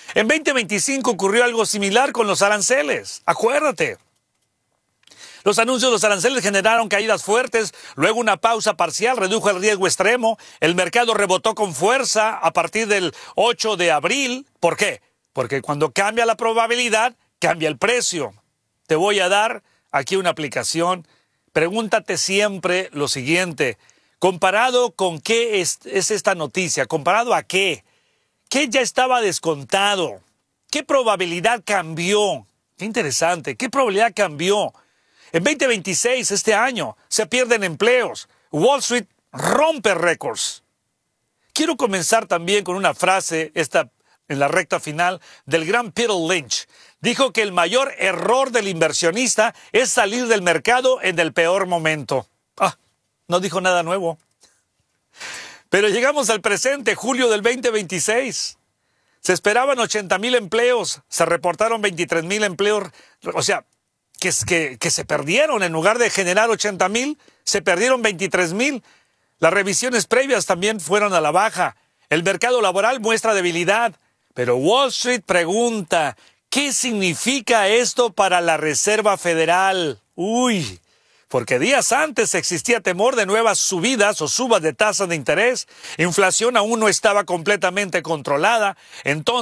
En 2025 ocurrió algo similar con los aranceles. Acuérdate. Los anuncios de los aranceles generaron caídas fuertes, luego una pausa parcial redujo el riesgo extremo, el mercado rebotó con fuerza a partir del 8 de abril. ¿Por qué? Porque cuando cambia la probabilidad, cambia el precio. Te voy a dar aquí una aplicación. Pregúntate siempre lo siguiente: ¿comparado con qué es esta noticia? ¿Comparado a qué? ¿Qué ya estaba descontado? ¿Qué probabilidad cambió? Qué interesante. ¿Qué probabilidad cambió? En 2026, este año, se pierden empleos. Wall Street rompe récords. Quiero comenzar también con una frase, en la recta final, del gran Peter Lynch. Dijo que el mayor error del inversionista es salir del mercado en el peor momento. No dijo nada nuevo. Pero llegamos al presente, julio del 2026. Se esperaban 80,000 empleos, se reportaron 23,000 empleos, o sea, que se perdieron. En lugar de generar 80,000, se perdieron 23,000. Las revisiones previas también fueron a la baja. El mercado laboral muestra debilidad. Pero Wall Street pregunta, ¿qué significa esto para la Reserva Federal? Porque días antes existía temor de nuevas subidas o subas de tasas de interés. Inflación aún no estaba completamente controlada. Entonces,